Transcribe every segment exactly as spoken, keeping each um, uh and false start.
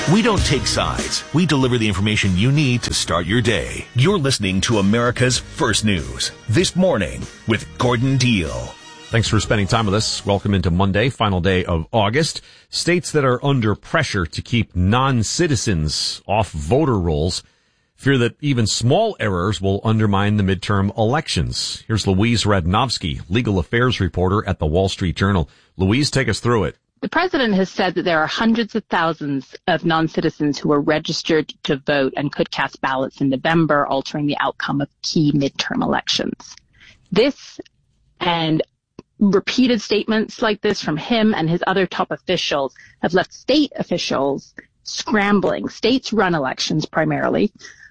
We don't take sides. We deliver the information you need to start your day. You're listening to America's First News This Morning with Gordon Deal. Thanks for spending time with us. Welcome into Monday, final day of August. States that are under pressure to keep non-citizens off voter rolls fear that even small errors will undermine the midterm elections. Here's Louise Radnovsky, legal affairs reporter at the Wall Street Journal. Louise, take us through it. The president has said that there are hundreds of thousands of non-citizens who are registered to vote and could cast ballots in November, altering the outcome of key midterm elections. This and repeated statements like this from him and his other top officials have left state officials scrambling. States run elections primarily.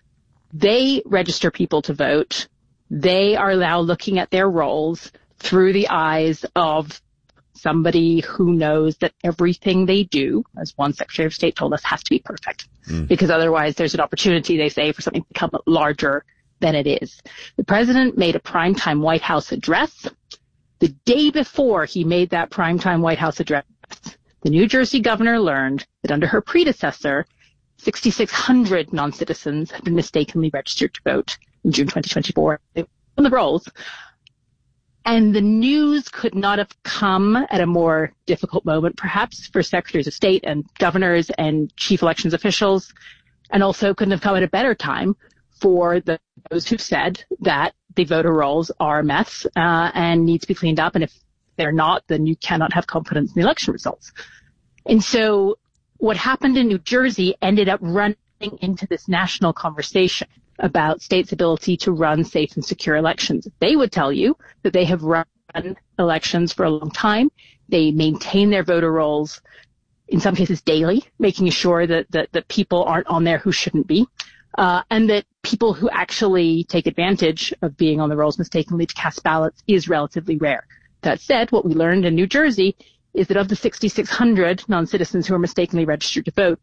They register people to vote. They are now looking at their rolls through the eyes of somebody who knows that everything they do, as one Secretary of State told us, has to be perfect. Mm. Because otherwise there's an opportunity, they say, for something to become larger than it is. The president made a primetime White House address. The day before he made that primetime White House address, the New Jersey governor learned that under her predecessor, six thousand six hundred non-citizens had been mistakenly registered to vote in June twenty twenty-four on the rolls. And the news could not have come at a more difficult moment, perhaps, for secretaries of state and governors and chief elections officials, and also couldn't have come at a better time for the, those who've said that the voter rolls are a mess uh, and need to be cleaned up. And if they're not, then you cannot have confidence in the election results. And so what happened in New Jersey ended up running into this national conversation about states' ability to run safe and secure elections. They would tell you that they have run elections for a long time. They maintain their voter rolls, in some cases daily, making sure that, that, that people aren't on there who shouldn't be, uh, and that people who actually take advantage of being on the rolls mistakenly to cast ballots is relatively rare. That said, what we learned in New Jersey is that of the six thousand six hundred non-citizens who are mistakenly registered to vote,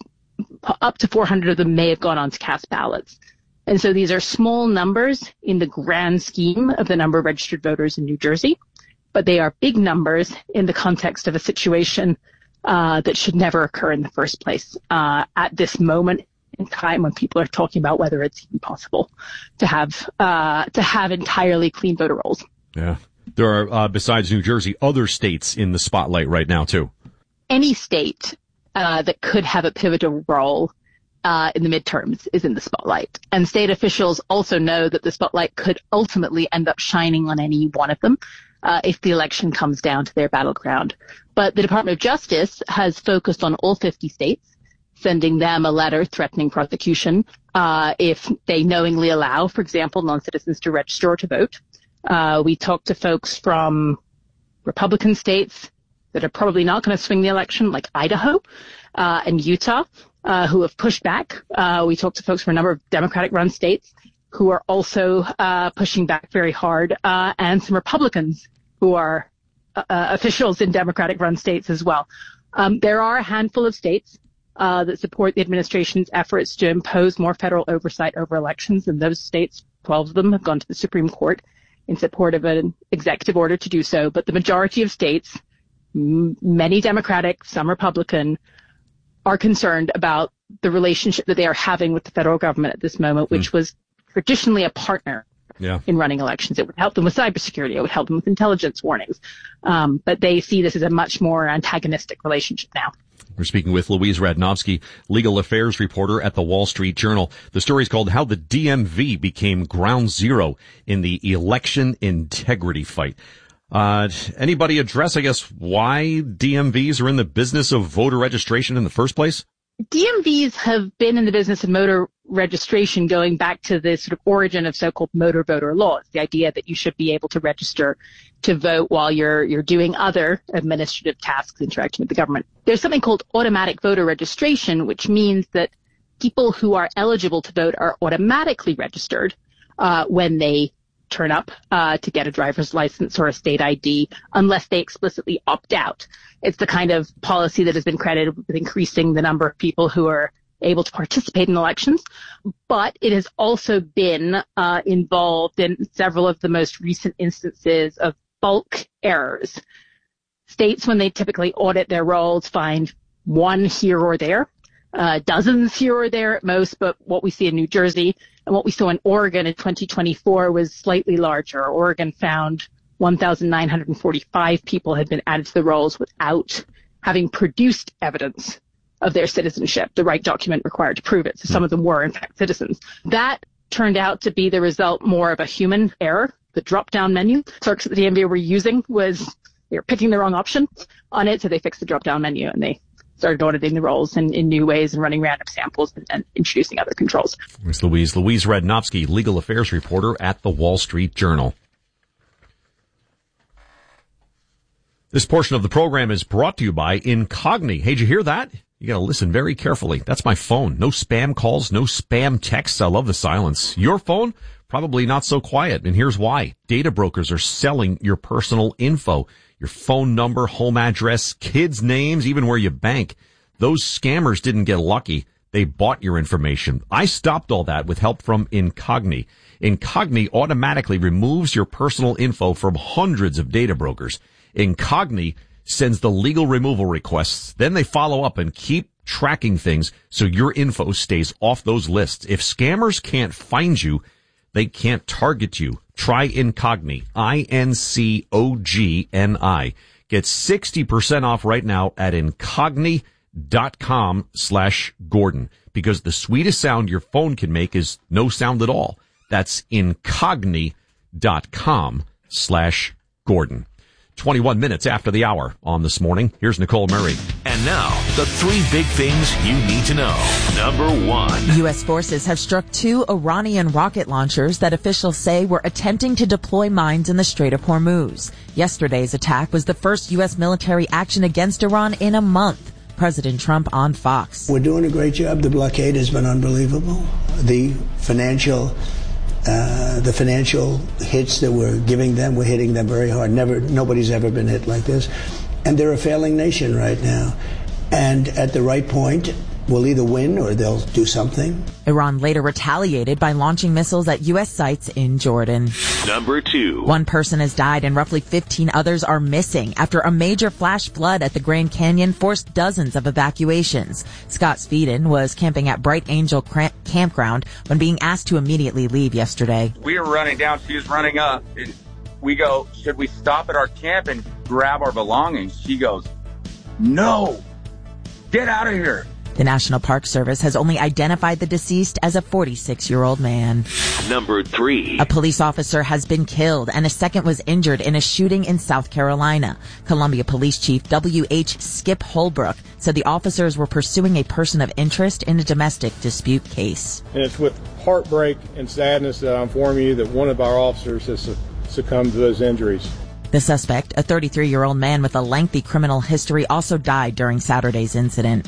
up to four hundred of them may have gone on to cast ballots. And so these are small numbers in the grand scheme of the number of registered voters in New Jersey, but they are big numbers in the context of a situation uh, that should never occur in the first place. Uh, at this moment in time when people are talking about whether it's even possible to have uh, to have entirely clean voter rolls. Yeah. There are, uh, besides New Jersey, other states in the spotlight right now, too. Any state uh, that could have a pivotal role Uh, in the midterms is in the spotlight. And state officials also know that the spotlight could ultimately end up shining on any one of them uh, if the election comes down to their battleground. But the Department of Justice has focused on all fifty states, sending them a letter threatening prosecution uh, if they knowingly allow, for example, non-citizens to register or to vote. Uh, we talked to folks from Republican states that are probably not going to swing the election, like Idaho uh, and Utah, Uh, who have pushed back. Uh, we talked to folks from a number of Democratic-run states who are also uh, pushing back very hard, uh, and some Republicans who are uh, officials in Democratic-run states as well. Um, there are a handful of states uh, that support the administration's efforts to impose more federal oversight over elections, and those states, twelve of them, have gone to the Supreme Court in support of an executive order to do so. But the majority of states, m- many Democratic, some Republican, are concerned about the relationship that they are having with the federal government at this moment, which mm. was traditionally a partner yeah. in running elections. It would help them with cybersecurity. It would help them with intelligence warnings. Um, but they see this as a much more antagonistic relationship now. We're speaking with Louise Radnovsky, legal affairs reporter at the Wall Street Journal. The story is called How the D M V Became Ground Zero in the Election Integrity Fight. Uh, anybody address, I guess, why D M Vs are in the business of voter registration in the first place? D M Vs have been in the business of voter registration going back to the sort of origin of so-called motor voter laws, the idea that you should be able to register to vote while you're you're doing other administrative tasks interacting with the government. There's something called automatic voter registration, which means that people who are eligible to vote are automatically registered uh, when they turn up uh, to get a driver's license or a state I D, unless they explicitly opt out. It's the kind of policy that has been credited with increasing the number of people who are able to participate in elections, but it has also been uh, involved in several of the most recent instances of bulk errors. States, when they typically audit their rolls, find one here or there, uh, dozens here or there at most, but what we see in New Jersey and what we saw in Oregon in twenty twenty-four was slightly larger. Oregon found one thousand nine hundred forty-five people had been added to the rolls without having produced evidence of their citizenship, the right document required to prove it. So some of them were, in fact, citizens. That turned out to be the result more of a human error. The drop-down menu clerks at the D M V were using was they were picking the wrong option on it, so they fixed the drop-down menu and they started auditing the rolls in, in new ways and running random samples and, and introducing other controls. Thanks, Louise. Louise Radnofsky, legal affairs reporter at the Wall Street Journal. This portion of the program is brought to you by Incogni. Hey, did you hear that? You got to listen very carefully. That's my phone. No spam calls, no spam texts. I love the silence. Your phone? Probably not so quiet. And here's why. Data brokers are selling your personal info. Your phone number, home address, kids' names, even where you bank. Those scammers didn't get lucky. They bought your information. I stopped all that with help from Incogni. Incogni automatically removes your personal info from hundreds of data brokers. Incogni sends the legal removal requests. Then they follow up and keep tracking things so your info stays off those lists. If scammers can't find you, they can't target you. Try Incogni, I N C O G N I. Get sixty percent off right now at incogni dot com slash Gordon, because the sweetest sound your phone can make is no sound at all. That's incogni dot com slash Gordon. twenty-one minutes after the hour on This Morning. Here's Nicole Murray. And now, the three big things you need to know. Number one. U S forces have struck two Iranian rocket launchers that officials say were attempting to deploy mines in the Strait of Hormuz. Yesterday's attack was the first U S military action against Iran in a month. President Trump on Fox. We're doing a great job. The blockade has been unbelievable. The financial Uh, the financial hits that we're giving them, we're hitting them very hard. Never, nobody's ever been hit like this. And they're a failing nation right now. And at the right point, we'll either win or they'll do something. Iran later retaliated by launching missiles at U S sites in Jordan. Number two. One person has died and roughly fifteen others are missing after a major flash flood at the Grand Canyon forced dozens of evacuations. Scott Speeden was camping at Bright Angel Cramp- Campground when being asked to immediately leave yesterday. We were running down. She was running up. We go, should we stop at our camp and grab our belongings? She goes, no, get out of here. The National Park Service has only identified the deceased as a forty-six-year-old man. Number three. A police officer has been killed and a second was injured in a shooting in South Carolina. Columbia Police Chief W H Skip Holbrook said the officers were pursuing a person of interest in a domestic dispute case. And it's with heartbreak and sadness that I inform you that one of our officers has succumbed to those injuries. The suspect, a thirty-three-year-old man with a lengthy criminal history, also died during Saturday's incident.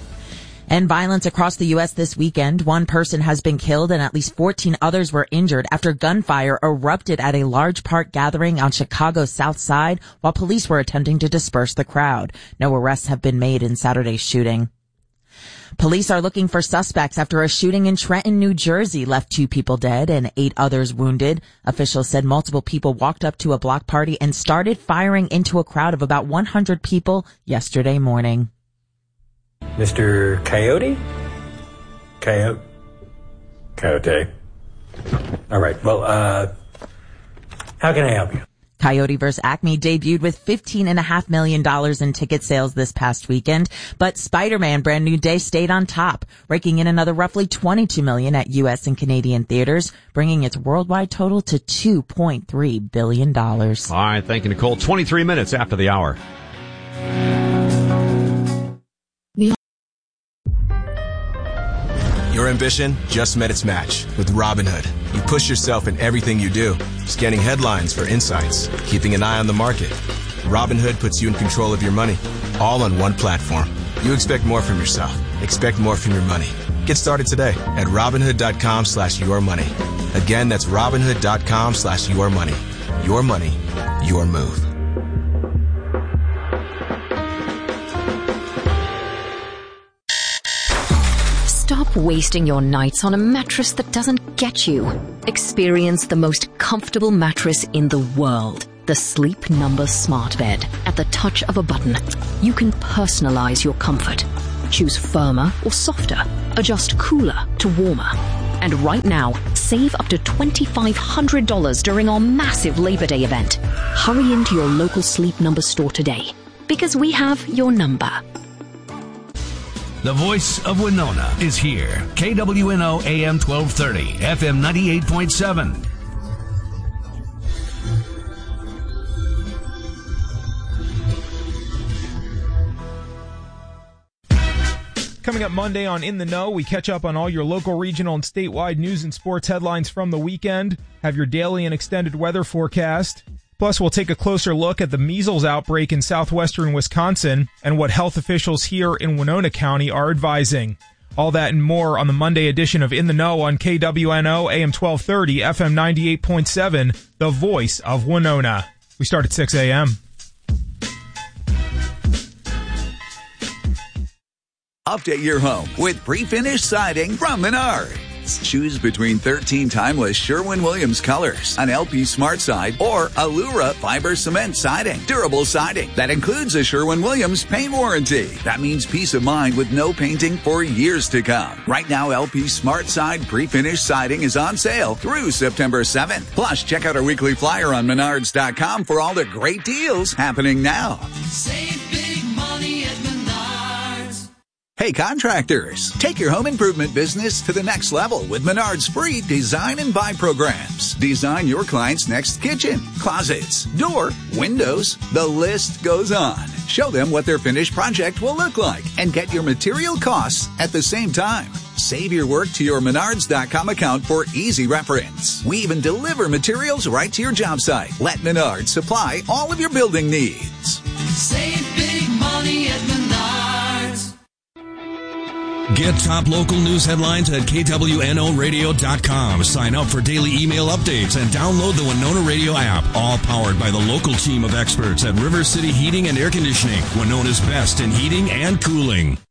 And violence across the U S this weekend. One person has been killed and at least fourteen others were injured after gunfire erupted at a large park gathering on Chicago's South Side while police were attempting to disperse the crowd. No arrests have been made in Saturday's shooting. Police are looking for suspects after a shooting in Trenton, New Jersey left two people dead and eight others wounded. Officials said multiple people walked up to a block party and started firing into a crowd of about one hundred people yesterday morning. Mister Coyote? Coyote? Coyote. All right. Well, uh, how can I help you? Coyote versus Acme debuted with fifteen point five million dollars in ticket sales this past weekend, but Spider-Man Brand New Day stayed on top, raking in another roughly twenty-two million dollars at U S and Canadian theaters, bringing its worldwide total to two point three billion dollars. All right, thank you, Nicole. twenty-three minutes after the hour. Your ambition just met its match with Robinhood. You push yourself in everything you do, scanning headlines for insights, keeping an eye on the market. Robinhood puts you in control of your money, all on one platform. You expect more from yourself. Expect more from your money. Get started today at Robinhood.com slash your money. Again, that's Robinhood.com slash your money. Your money, your move. Stop wasting your nights on a mattress that doesn't get you. Experience the most comfortable mattress in the world. The Sleep Number Smart Bed. At the touch of a button, you can personalize your comfort. Choose firmer or softer. Adjust cooler to warmer. And right now, save up to twenty-five hundred dollars during our massive Labor Day event. Hurry into your local Sleep Number store today, because we have your number. The voice of Winona is here. K W N O A M twelve thirty, F M ninety-eight point seven. Coming up Monday on In the Know, we catch up on all your local, regional, and statewide news and sports headlines from the weekend, have your daily and extended weather forecast. Plus, we'll take a closer look at the measles outbreak in southwestern Wisconsin and what health officials here in Winona County are advising. All that and more on the Monday edition of In the Know on K W N O A M twelve thirty, F M ninety-eight point seven, the voice of Winona. We start at six a.m. Update your home with pre-finished siding from Menards. Choose between thirteen timeless Sherwin-Williams colors, an L P Smart Side, or Allura fiber cement siding. Durable siding that includes a Sherwin-Williams paint warranty. That means peace of mind with no painting for years to come. Right now, L P Smart Side pre-finished siding is on sale through September seventh. Plus, check out our weekly flyer on Menards dot com for all the great deals happening now. Save big money at Menards. Hey contractors, take your home improvement business to the next level with Menards free design and buy programs. Design your client's next kitchen, closets, door, windows, the list goes on. Show them what their finished project will look like and get your material costs at the same time. Save your work to your Menards dot com account for easy reference. We even deliver materials right to your job site. Let Menards supply all of your building needs. Save big money at Menards. Get top local news headlines at K W N O radio dot com. Sign up for daily email updates and download the Winona Radio app. All powered by the local team of experts at River City Heating and Air Conditioning, Winona's best in heating and cooling.